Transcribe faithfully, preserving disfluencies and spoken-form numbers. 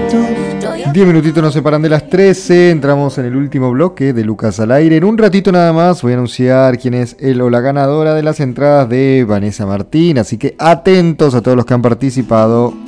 Diez minutitos nos separan de las trece. Entramos en el último bloque de Lucas al Aire. En un ratito nada más voy a anunciar quién es el o la ganadora de las entradas de Vanessa Martín. Así que atentos a todos los que han participado